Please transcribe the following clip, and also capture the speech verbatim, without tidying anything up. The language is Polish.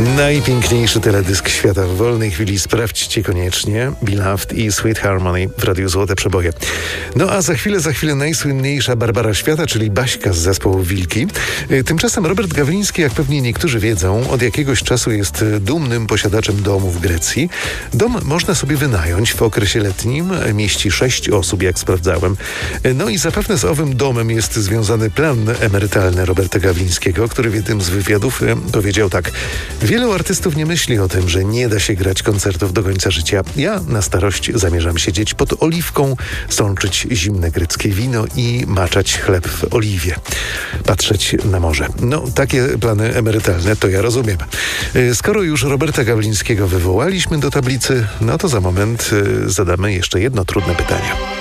Najpiękniejszy teledysk świata w wolnej chwili sprawdźcie koniecznie. Beloved i Sweet Harmony w Radiu Złote Przeboje. No a za chwilę, za chwilę najsłynniejsza Barbara świata, czyli Baśka z zespołu Wilki. Tymczasem Robert Gawliński, jak pewnie niektórzy wiedzą, od jakiegoś czasu jest dumnym posiadaczem domu w Grecji. Dom można sobie wynająć w okresie letnim. Mieści sześć osób, jak sprawdzałem. No i zapewne z owym domem jest związany plan emerytalny Roberta Gawlińskiego, który w jednym z wywiadów powiedział tak: wielu artystów nie myśli o tym, że nie da się grać koncertów do końca życia. Ja na starość zamierzam siedzieć pod oliwką, sączyć zimne greckie wino i maczać chleb w oliwie. Patrzeć na morze. No, takie plany emerytalne to ja rozumiem. Skoro już Roberta Gawlińskiego wywołaliśmy do tablicy, no to za moment zadamy jeszcze jedno trudne pytanie.